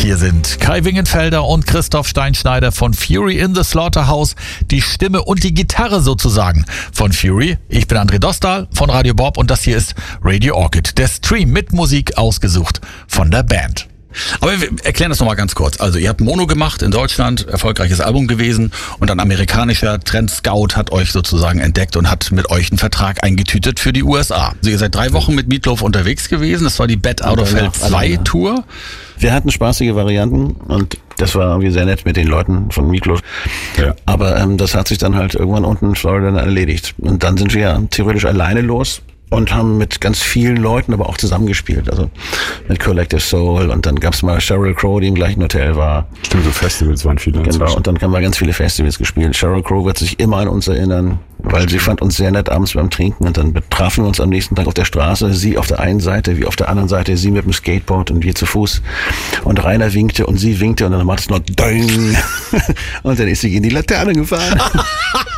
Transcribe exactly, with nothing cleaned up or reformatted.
Hier sind Kai Wingenfelder und Christoph Steinschneider von Fury in the Slaughterhouse, die Stimme und die Gitarre sozusagen von Fury. Ich bin André Dostal von Radio Bob und das hier ist Radio Orchid, der Stream mit Musik ausgesucht von der Band. Aber wir erklären das nochmal ganz kurz. Also ihr habt Mono gemacht in Deutschland, erfolgreiches Album gewesen und ein amerikanischer Trendscout hat euch sozusagen entdeckt und hat mit euch einen Vertrag eingetütet für die U S A. Also ihr seid drei Wochen mit Meatloaf unterwegs gewesen, das war die Bad Out of Hell zwei Tour. Wir hatten spaßige Varianten und das war irgendwie sehr nett mit den Leuten von Meatloaf. Ja. Aber ähm, das hat sich dann halt irgendwann unten in Florida erledigt. Und dann sind wir ja theoretisch alleine los und haben mit ganz vielen Leuten aber auch zusammengespielt. Also mit Collective Soul und dann gab's mal Sheryl Crow, die im gleichen Hotel war. Stimmt, so Festivals waren viele. Genau, inzwischen. und dann haben wir ganz viele Festivals gespielt. Sheryl Crow wird sich immer an uns erinnern, weil sie fand uns sehr nett abends beim Trinken und dann betrafen wir uns am nächsten Tag auf der Straße. Sie auf der einen Seite, wie auf der anderen Seite, sie mit dem Skateboard und wir zu Fuß. Und Rainer winkte und sie winkte und dann macht es noch Döng. Und dann ist sie in die Laterne gefahren.